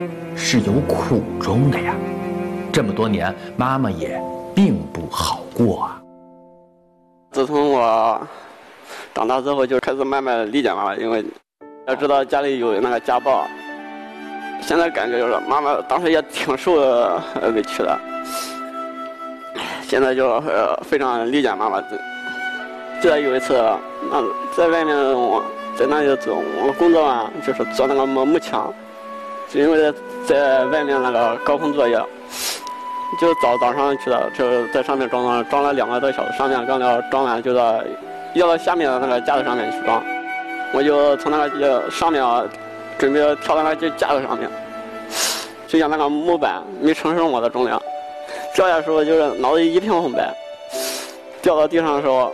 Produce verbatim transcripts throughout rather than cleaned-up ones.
是有苦衷的呀。这么多年，妈妈也并不好过啊。 自从我长大之后，就开始慢慢理解妈妈，因为要知道家里有那个家暴。现在感觉就是妈妈当时也挺受委屈的，现在就呃非常理解妈妈。记得有一次，那在外面我在那里做我工作啊，就是做那个木木墙，就因为在外面那个高空作业，就早早上去的，就在上面装了装了两个多小时，上面刚要装完，就到要到下面的那个架子上面去装，我就从那个上面啊。准备跳到那个架子上面，就像那个木板没承受我的重量，掉下的时候就是脑子一片红白。掉到地上的时候，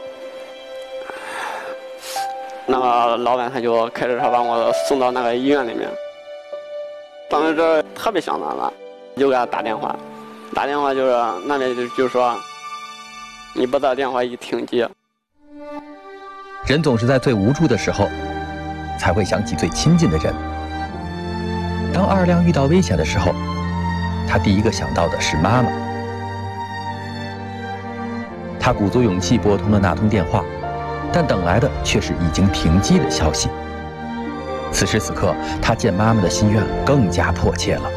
那个老板他就开着车把我送到那个医院里面。当时这特别想妈妈，就给他打电话，打电话就是那边就就说你不打电话一停机。 人总是在最无助的时候，才会想起最亲近的人。当二亮遇到危险的时候，他第一个想到的是妈妈。他鼓足勇气拨通了那通电话，但等来的却是已经停机的消息。此时此刻，他见妈妈的心愿更加迫切了。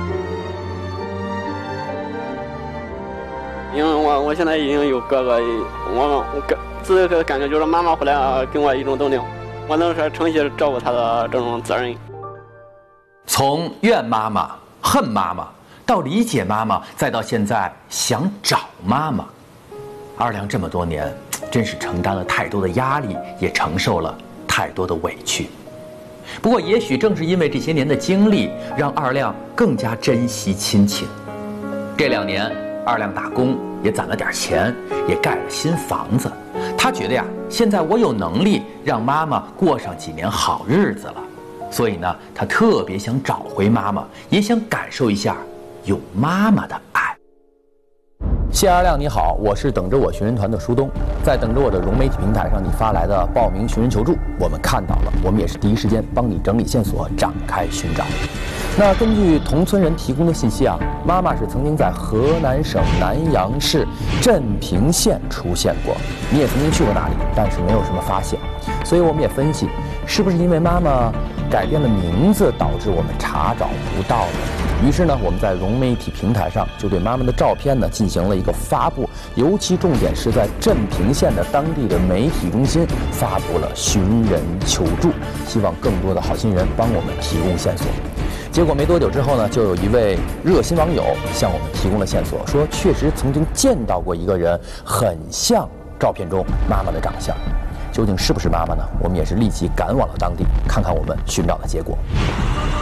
因为我我现在已经有哥哥，我我感自己感觉就是妈妈回来给我一种动力，我能说承起照顾她的这种责任。 从怨妈妈、恨妈妈，到理解妈妈，再到现在想找妈妈，二亮这么多年，真是承担了太多的压力，也承受了太多的委屈。不过，也许正是因为这些年的经历，让二亮更加珍惜亲情。这两年，二亮打工也攒了点钱，也盖了新房子。他觉得呀，现在我有能力让妈妈过上几年好日子了。所以呢，他特别想找回妈妈，也想感受一下有妈妈的爱。谢二亮你好，我是等着我寻人团的舒东，在等着我的融媒体平台上你发来的报名寻人求助，我们看到了，我们也是第一时间帮你整理线索，展开寻找。那根据同村人提供的信息啊，妈妈是曾经在河南省南阳市镇平县出现过，你也曾经去过那里，但是没有什么发现，所以我们也分析，是不是因为妈妈改变了名字导致我们查找不到呢？于是呢，我们在融媒体平台上就对妈妈的照片呢进行了一个发布，尤其重点是在镇平县的当地的媒体中心发布了寻人求助，希望更多的好心人帮我们提供线索。结果没多久之后呢，就有一位热心网友向我们提供了线索，说确实曾经见到过一个人，很像照片中妈妈的长相。究竟是不是妈妈呢？我们也是立即赶往了当地，看看我们寻找的结果。